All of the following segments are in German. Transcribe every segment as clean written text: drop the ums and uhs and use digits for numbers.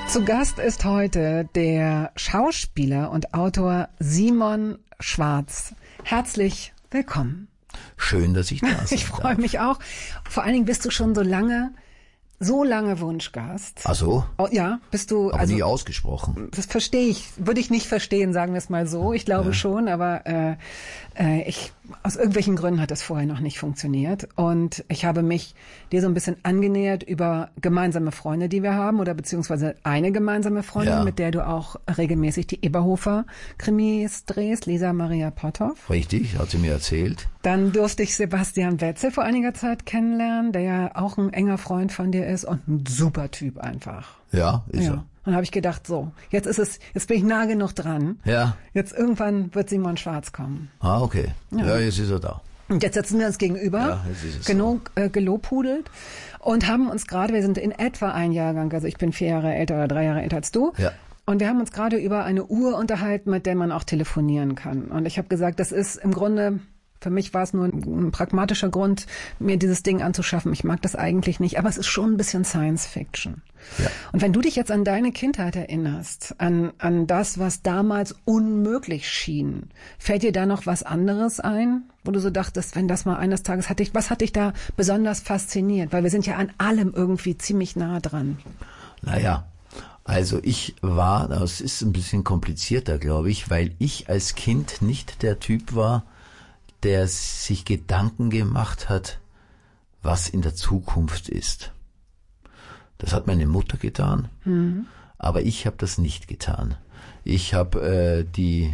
Zu Gast ist heute der Schauspieler und Autor Simon Schwarz. Herzlich willkommen. Schön, dass ich da bin. Ich freue mich auch. Vor allen Dingen bist du schon so lange Wunschgast. Ach so? Oh, ja, bist du. Aber also, nie ausgesprochen. Das verstehe ich. Würde ich nicht verstehen, sagen wir es mal so. Ich glaube schon, aber aus irgendwelchen Gründen hat das vorher noch nicht funktioniert. Und ich habe mich dir so ein bisschen angenähert über gemeinsame Freunde, die wir haben, oder beziehungsweise eine gemeinsame Freundin, mit der du auch regelmäßig die Eberhofer-Krimis drehst, Lisa Maria Potthoff. Richtig, hat sie mir erzählt. Dann durfte ich Sebastian Wetzel vor einiger Zeit kennenlernen, der ja auch ein enger Freund von dir ist und ein super Typ einfach. Ja, ist er. Und dann habe ich gedacht, so, jetzt bin ich nah genug dran. Ja. Jetzt irgendwann wird Simon Schwarz kommen. Ah, okay. Ja, jetzt ist er da. Und jetzt sitzen wir uns gegenüber, ja, jetzt ist es genug gelobhudelt und haben uns gerade, wir sind in etwa ein Jahrgang, also ich bin 4 Jahre älter oder 3 Jahre älter als du. Ja. Und wir haben uns gerade über eine Uhr unterhalten, mit der man auch telefonieren kann. Und ich habe gesagt, das ist im Grunde, für mich war es nur ein pragmatischer Grund, mir dieses Ding anzuschaffen. Ich mag das eigentlich nicht, aber es ist schon ein bisschen Science Fiction. Ja. Und wenn du dich jetzt an deine Kindheit erinnerst, an das, was damals unmöglich schien, fällt dir da noch was anderes ein, wo du so dachtest, wenn das mal eines Tages was hat dich da besonders fasziniert? Weil wir sind ja an allem irgendwie ziemlich nah dran. Naja, also das ist ein bisschen komplizierter, glaube ich, weil ich als Kind nicht der Typ war, der sich Gedanken gemacht hat, was in der Zukunft ist. Das hat meine Mutter getan, aber ich habe das nicht getan. Ich habe die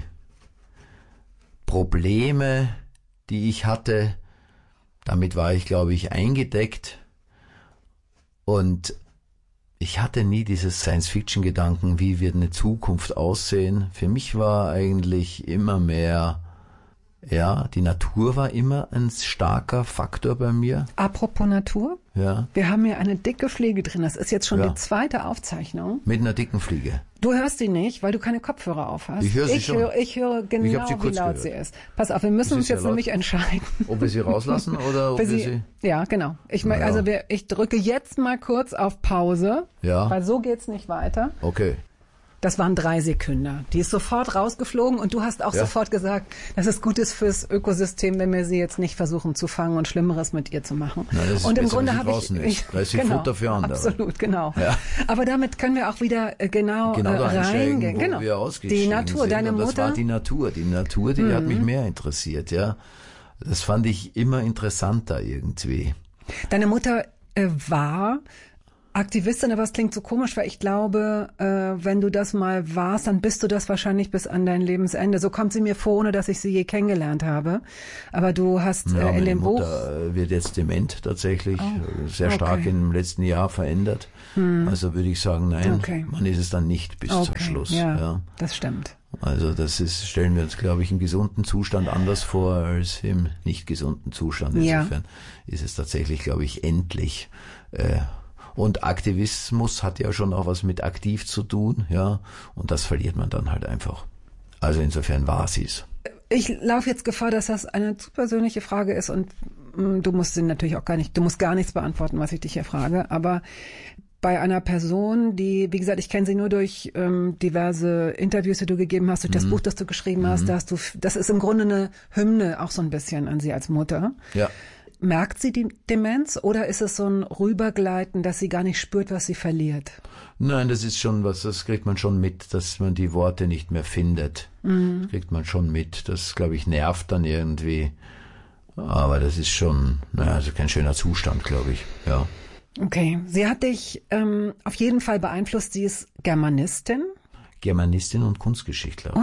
Probleme, die ich hatte, damit war ich, glaube ich, eingedeckt und ich hatte nie dieses Science-Fiction-Gedanken, wie wird eine Zukunft aussehen. Für mich war eigentlich immer mehr, die Natur war immer ein starker Faktor bei mir. Apropos Natur, wir haben hier eine dicke Fliege drin. Das ist jetzt schon die 2. Aufzeichnung. Mit einer dicken Fliege. Du hörst sie nicht, weil du keine Kopfhörer auf hast. Ich höre sie schon. Ich höre genau, wie laut sie ist. Pass auf, wir müssen uns jetzt nämlich entscheiden. Ob wir sie rauslassen oder ob wir sie... Ja, genau. Ich drücke jetzt mal kurz auf Pause, weil so geht's nicht weiter. Okay. Das waren 3 Sekunden. Die ist sofort rausgeflogen und du hast auch sofort gesagt, dass es gut ist fürs Ökosystem, wenn wir sie jetzt nicht versuchen zu fangen und Schlimmeres mit ihr zu machen. Na, das ist und im besser, Grunde habe da ist Futter für andere. Absolut, genau. Ja. Aber damit können wir auch wieder genau da reingehen. Genau. Wir ausgestiegen die Natur, sind. deine Mutter. Das war die Natur. Die Natur, die hat mich mehr interessiert, ja. Das fand ich immer interessanter irgendwie. Deine Mutter war Aktivistin, aber es klingt so komisch, weil ich glaube, wenn du das mal warst, dann bist du das wahrscheinlich bis an dein Lebensende. So kommt sie mir vor, ohne dass ich sie je kennengelernt habe. Aber du hast in dem Buch... Meine Mutter wird jetzt dement tatsächlich, sehr stark im letzten Jahr verändert. Also würde ich sagen, nein, man ist es dann nicht bis zum Schluss. Ja, das stimmt. Also stellen wir uns, glaube ich, im gesunden Zustand anders vor als im nicht gesunden Zustand. Insofern ist es tatsächlich, glaube ich, endlich... Und Aktivismus hat ja schon auch was mit aktiv zu tun, und das verliert man dann halt einfach. Also insofern war sie's. Ich laufe jetzt Gefahr, dass das eine zu persönliche Frage ist und du musst gar nichts beantworten, was ich dich hier frage, aber bei einer Person, die, wie gesagt, ich kenne sie nur durch diverse Interviews, die du gegeben hast, durch das Buch, das du geschrieben hast, das ist im Grunde eine Hymne auch so ein bisschen an sie als Mutter. Ja. Merkt sie die Demenz oder ist es so ein Rübergleiten, dass sie gar nicht spürt, was sie verliert? Nein, das ist schon das kriegt man schon mit, dass man die Worte nicht mehr findet. Das kriegt man schon mit. Das, glaube ich, nervt dann irgendwie. Aber das ist schon, also kein schöner Zustand, glaube ich, ja. Okay, sie hat dich auf jeden Fall beeinflusst. Sie ist Germanistin. Germanistin und Kunstgeschichtlerin.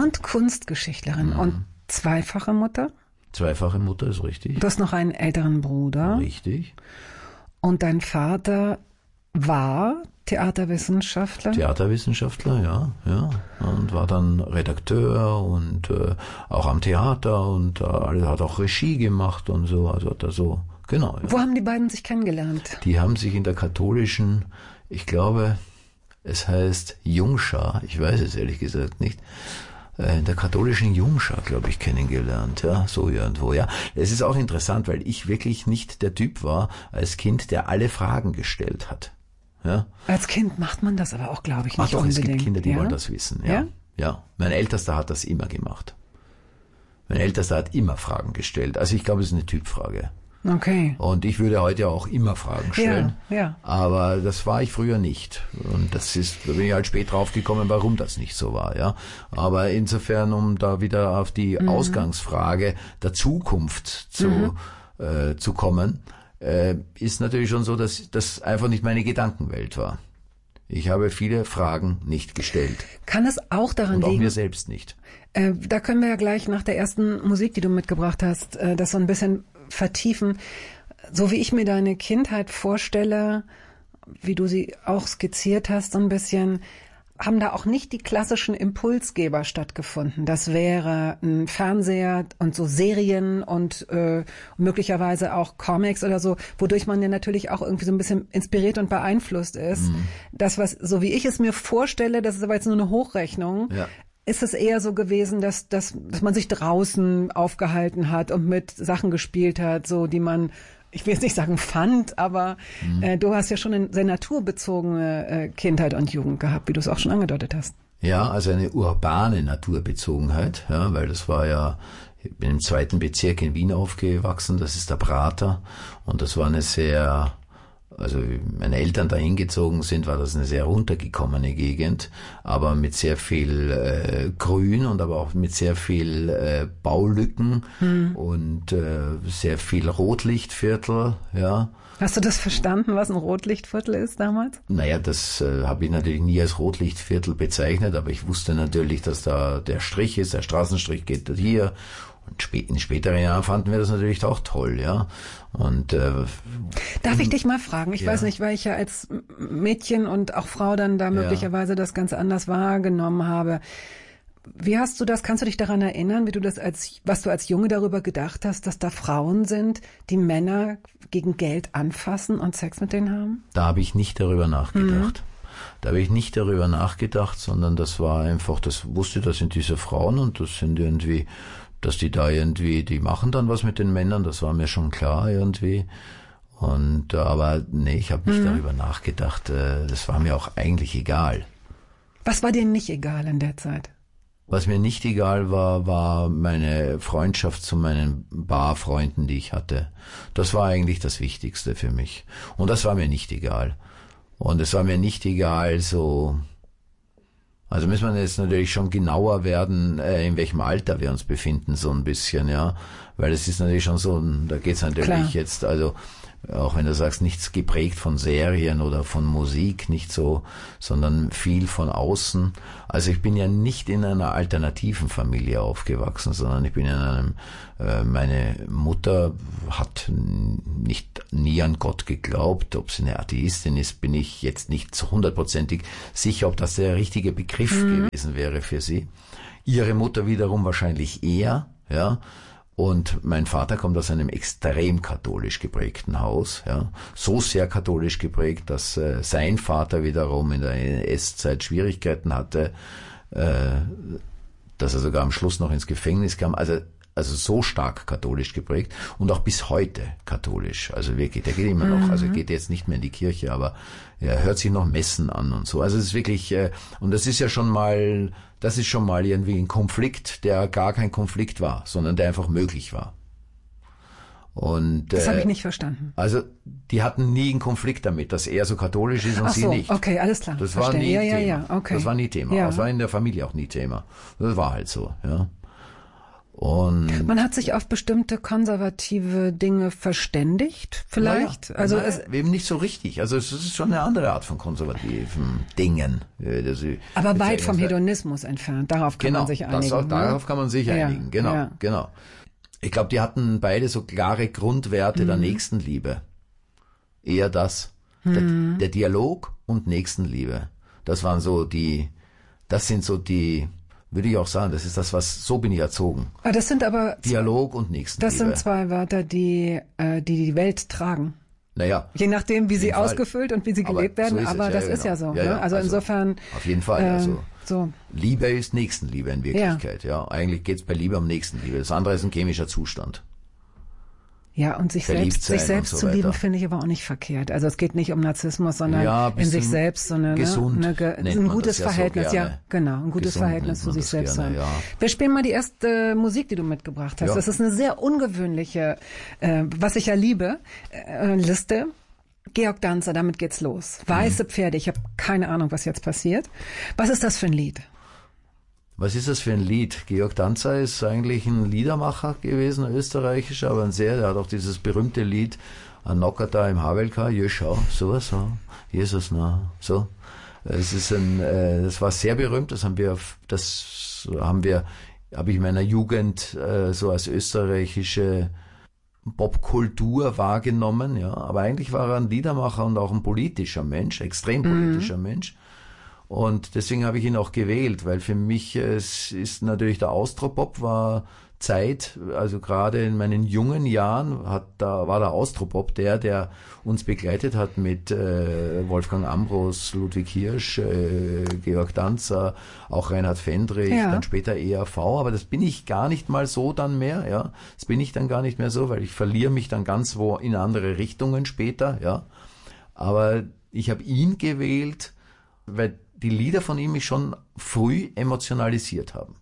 Und zweifache Mutter? Zweifache Mutter ist richtig. Du hast noch einen älteren Bruder. Richtig. Und dein Vater war Theaterwissenschaftler? Theaterwissenschaftler, ja. Und war dann Redakteur und auch am Theater und hat auch Regie gemacht und so. Also hat er so, genau. Ja. Wo haben die beiden sich kennengelernt? Die haben sich in der katholischen, ich glaube, es heißt Jungschar, ich weiß es ehrlich gesagt nicht, in der katholischen Jungschar, glaube ich, kennengelernt, so irgendwo, Es ist auch interessant, weil ich wirklich nicht der Typ war als Kind, der alle Fragen gestellt hat. Ja? Als Kind macht man das aber auch, glaube ich, nicht doch, unbedingt. Es gibt Kinder, die ja? wollen das wissen. Ja? Ja? Ja. Mein Ältester hat das immer gemacht. Mein Ältester hat immer Fragen gestellt. Also ich glaube, es ist eine Typfrage. Okay. Und ich würde heute auch immer Fragen stellen. Ja. Aber das war ich früher nicht. Und da bin ich halt spät drauf gekommen, warum das nicht so war, ja. Aber insofern, um da wieder auf die Ausgangsfrage der Zukunft zu kommen, ist natürlich schon so, dass das einfach nicht meine Gedankenwelt war. Ich habe viele Fragen nicht gestellt. Kann es auch daran Und auch liegen? mir selbst nicht. Da können wir ja gleich nach der ersten Musik, die du mitgebracht hast, das so ein bisschen vertiefen. So wie ich mir deine Kindheit vorstelle, wie du sie auch skizziert hast, so ein bisschen, haben da auch nicht die klassischen Impulsgeber stattgefunden. Das wäre ein Fernseher und so Serien und möglicherweise auch Comics oder so, wodurch man ja natürlich auch irgendwie so ein bisschen inspiriert und beeinflusst ist. Das, was, so wie ich es mir vorstelle, das ist aber jetzt nur eine Hochrechnung, ist es eher so gewesen, dass man sich draußen aufgehalten hat und mit Sachen gespielt hat, so die man, ich will jetzt nicht sagen fand, aber du hast ja schon eine sehr naturbezogene Kindheit und Jugend gehabt, wie du es auch schon angedeutet hast. Ja, also eine urbane Naturbezogenheit, ja, weil das war ja, ich bin im 2. Bezirk in Wien aufgewachsen, das ist der Prater, und das war eine sehr, also wie meine Eltern da hingezogen sind, war das eine sehr runtergekommene Gegend, aber mit sehr viel Grün und aber auch mit sehr viel Baulücken und sehr viel Rotlichtviertel, ja. Hast du das verstanden, was ein Rotlichtviertel ist damals? Naja, das habe ich natürlich nie als Rotlichtviertel bezeichnet, aber ich wusste natürlich, dass da der Strich ist, der Straßenstrich geht dort hier. Und in späteren Jahren fanden wir das natürlich auch toll, ja. Und darf ich dich mal fragen? Ich weiß nicht, weil ich ja als Mädchen und auch Frau dann da möglicherweise das ganz anders wahrgenommen habe. Wie hast du das? Kannst du dich daran erinnern, wie du das was du als Junge darüber gedacht hast, dass da Frauen sind, die Männer gegen Geld anfassen und Sex mit denen haben? Da habe ich nicht darüber nachgedacht. Da habe ich nicht darüber nachgedacht, sondern das war einfach, das sind diese Frauen und das sind irgendwie, dass die da irgendwie, die machen dann was mit den Männern, das war mir schon klar irgendwie. Und aber nee, ich habe nicht darüber nachgedacht. Das war mir auch eigentlich egal. Was war dir nicht egal in der Zeit? Was mir nicht egal war meine Freundschaft zu meinen Barfreunden, die ich hatte. Das war eigentlich das Wichtigste für mich. Und das war mir nicht egal. Und es war mir nicht egal, so, also müssen wir jetzt natürlich schon genauer werden, in welchem Alter wir uns befinden, so ein bisschen, ja. Weil es ist natürlich schon so, da geht's natürlich jetzt, also, auch wenn du sagst, nichts geprägt von Serien oder von Musik, nicht so, sondern viel von außen. Also ich bin ja nicht in einer alternativen Familie aufgewachsen, sondern ich bin in einem, meine Mutter hat nie an Gott geglaubt. Ob sie eine Atheistin ist, bin ich jetzt nicht zu 100%ig sicher, ob das der richtige Begriff gewesen wäre für sie. Ihre Mutter wiederum wahrscheinlich eher, ja. Und mein Vater kommt aus einem extrem katholisch geprägten Haus, ja, so sehr katholisch geprägt, dass sein Vater wiederum in der NS-Zeit Schwierigkeiten hatte, dass er sogar am Schluss noch ins Gefängnis kam. Also so stark katholisch geprägt und auch bis heute katholisch. Also wirklich, der geht immer noch, also geht jetzt nicht mehr in die Kirche, aber er hört sich noch Messen an und so. Also es ist wirklich, und das ist schon mal irgendwie ein Konflikt, der gar kein Konflikt war, sondern der einfach möglich war. Und das habe ich nicht verstanden. Also die hatten nie einen Konflikt damit, dass er so katholisch ist und sie nicht. Okay, alles klar. Das war nie Thema. Ja, okay. Das war nie Thema. Ja. Das war in der Familie auch nie Thema. Das war halt so, ja. Und man hat sich auf bestimmte konservative Dinge verständigt, vielleicht? Naja, also eben nicht so richtig. Also es ist schon eine andere Art von konservativen Dingen. Aber weit vom Hedonismus entfernt. Darauf kann man sich einigen. Darauf kann man sich einigen. Genau. Ich glaube, die hatten beide so klare Grundwerte der Nächstenliebe. Eher das. Der Dialog und Nächstenliebe. Das sind so die, würde ich auch sagen, das ist das, so bin ich erzogen. Das sind aber Dialog und Nächstenliebe. Das sind zwei Wörter, die Welt tragen. Naja. Je nachdem, wie sie ausgefüllt und wie sie gelebt werden, so aber das ist ja so. Ja, ne? Also insofern. Auf jeden Fall. So. Liebe ist Nächstenliebe in Wirklichkeit. Ja. Eigentlich geht's bei Liebe um Nächstenliebe. Das andere ist ein chemischer Zustand. Ja, und sich selbst so zu lieben, weiter. finde ich aber auch nicht verkehrt. Also es geht nicht um Narzissmus, sondern Ja, in sich selbst, sondern gesund, ein gutes Verhältnis, so ja, genau, ein gutes gesund Verhältnis zu sich selbst gerne, haben. ja. Wir spielen mal die erste Musik, die du mitgebracht hast. Ja. Das ist eine sehr ungewöhnliche, was ich ja liebe, Liste. Georg Danzer, damit geht's los. Weiße Pferde, ich habe keine Ahnung, was jetzt passiert. Was ist das für ein Lied? Was ist das für ein Lied? Georg Danzer ist eigentlich ein Liedermacher gewesen, ein österreichischer, aber der hat auch dieses berühmte Lied An Nocker da im Havelka, Jöschau, sowas, so, Jesus, na, so. Es ist das war sehr berühmt, habe ich in meiner Jugend so als österreichische Popkultur wahrgenommen, ja. Aber eigentlich war er ein Liedermacher und auch ein politischer Mensch, extrem politischer Mensch. Und deswegen habe ich ihn auch gewählt, weil für mich es ist natürlich der Austropop war Zeit, also gerade in meinen jungen Jahren war der Austropop der uns begleitet hat mit Wolfgang Ambros, Ludwig Hirsch, Georg Danzer, auch Reinhard Fendrich, dann später ERV, aber das bin ich gar nicht mal so dann mehr, ja. Das bin ich dann gar nicht mehr so, weil ich verliere mich dann ganz wo in andere Richtungen später, ja. Aber ich habe ihn gewählt, weil die Lieder von ihm mich schon früh emotionalisiert haben.